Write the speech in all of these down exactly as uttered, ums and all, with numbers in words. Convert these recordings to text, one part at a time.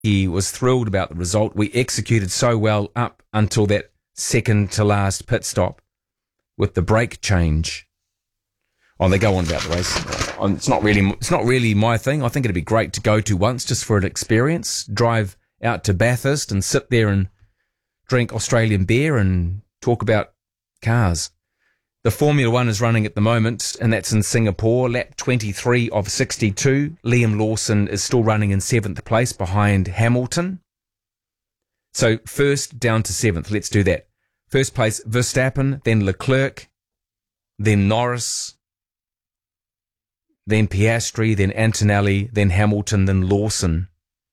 He was thrilled about the result. We executed so well up until that second to last pit stop with the brake change. Oh, they go on about the race. Um, It's not really, it's not really my thing. I think it'd be great to go to once just for an experience. Drive out to Bathurst and sit there and drink Australian beer and talk about cars. The Formula One is running at the moment, and that's in Singapore. Lap twenty-three of sixty-two. Liam Lawson is still running in seventh place behind Hamilton. So first down to seventh. Let's do that. First place, Verstappen, then Leclerc, then Norris, then Piastri, then Antonelli, then Hamilton, then Lawson.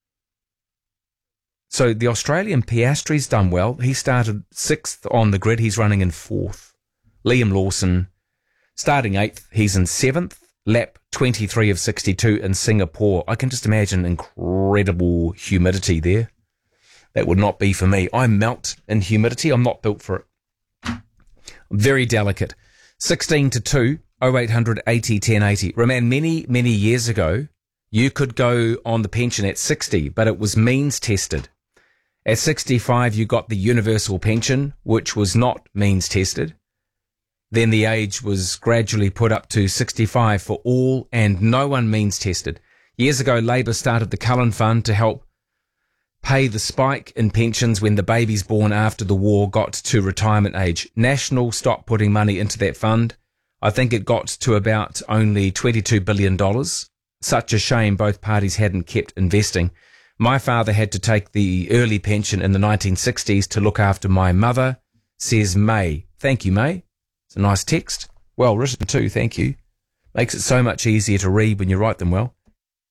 So the Australian Piastri's done well. He started sixth on the grid. He's running in fourth. Liam Lawson starting eighth. He's in seventh. Lap twenty-three of sixty-two in Singapore. I can just imagine incredible humidity there. That would not be for me. I melt in humidity. I'm not built for it. Very delicate. sixteen to two. oh eight hundred eighty ten eighty. Roman, many, many years ago, you could go on the pension at sixty, but it was means tested. At sixty-five, you got the universal pension, which was not means tested. Then the age was gradually put up to sixty-five for all and no one means tested. Years ago, Labor started the Cullen Fund to help pay the spike in pensions when the babies born after the war got to retirement age. National stopped putting money into that fund. I think it got to about only twenty-two billion dollars. Such a shame both parties hadn't kept investing. My father had to take the early pension in the nineteen sixties to look after my mother, says May. Thank you, May. It's a nice text. Well written too, thank you. Makes it so much easier to read when you write them well.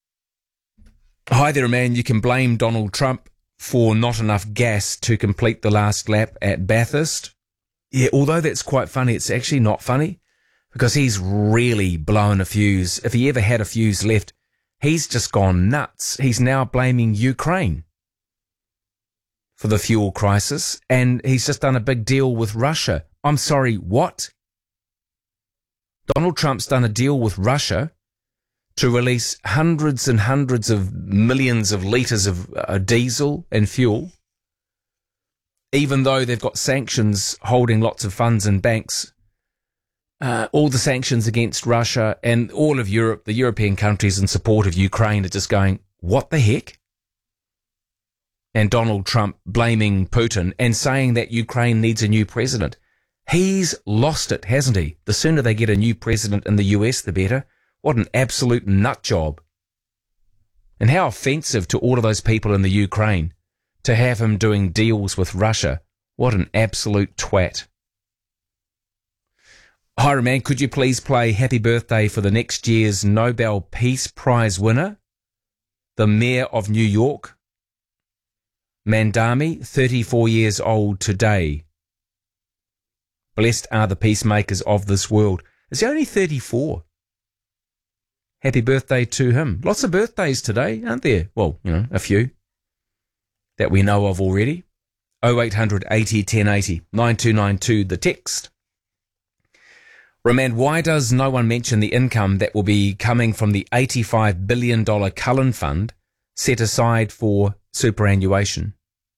Hi there, man. You can blame Donald Trump for not enough gas to complete the last lap at Bathurst. Yeah, although that's quite funny, it's actually not funny because he's really blown a fuse. If he ever had a fuse left, he's just gone nuts. He's now blaming Ukraine for the fuel crisis, and he's just done a big deal with Russia. I'm sorry, what? Donald Trump's done a deal with Russia to release hundreds and hundreds of millions of litres of uh, diesel and fuel, even though they've got sanctions holding lots of funds in banks. Uh, all the sanctions against Russia and all of Europe, the European countries in support of Ukraine are just going, what the heck? And Donald Trump blaming Putin and saying that Ukraine needs a new president. He's lost it, hasn't he? The sooner they get a new president in the U S, the better. What an absolute nut job. And how offensive to all of those people in the Ukraine to have him doing deals with Russia. What an absolute twat. Hi, man, could you please play Happy Birthday for the next year's Nobel Peace Prize winner, the Mayor of New York, Mandami, thirty-four years old today. Blessed are the peacemakers of this world. Is he only thirty-four? Happy birthday to him. Lots of birthdays today, aren't there? Well, you know, a few that we know of already. oh eight hundred eighty ten eighty, nine two nine two, the text. Roman, why does no one mention the income that will be coming from the eighty-five billion dollars Cullen Fund set aside for superannuation?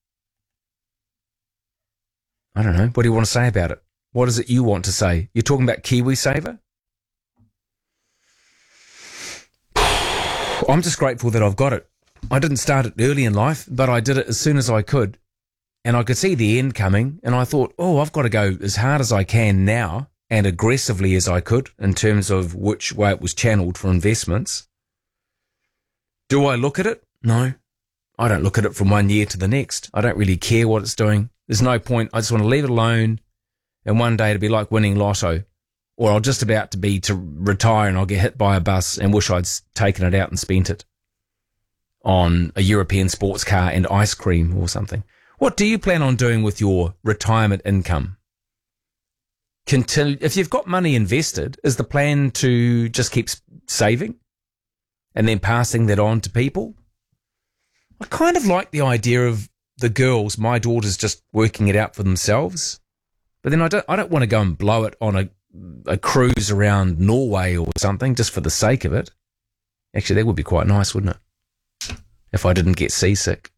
I don't know. What do you want to say about it? What is it you want to say? You're talking about KiwiSaver? I'm just grateful that I've got it. I didn't start it early in life, but I did it as soon as I could. And I could see the end coming, and I thought, oh, I've got to go as hard as I can now and aggressively as I could in terms of which way it was channeled for investments. Do I look at it? No. I don't look at it from one year to the next. I don't really care what it's doing. There's no point. I just want to leave it alone. And one day it'll be like winning lotto, or I'll just about to be to retire and I'll get hit by a bus and wish I'd taken it out and spent it on a European sports car and ice cream or something. What do you plan on doing with your retirement income? Continue, if you've got money invested, is the plan to just keep saving and then passing that on to people? I kind of like the idea of the girls, my daughters, just working it out for themselves. But then I don't, I don't want to go and blow it on a, a cruise around Norway or something just for the sake of it. Actually, that would be quite nice, wouldn't it? if I didn't get seasick.